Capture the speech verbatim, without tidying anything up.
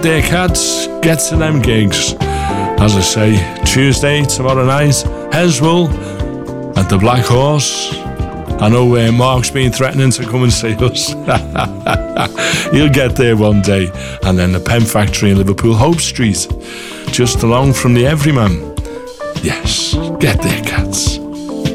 There, cats, get to them gigs. As I say, Tuesday, tomorrow night, Heswell at the Black Horse. I know where uh, Mark's been threatening to come and see us. He'll get there one day. And then the Pen Factory in Liverpool, Hope Street, just along from the Everyman. Yes, get there, cats.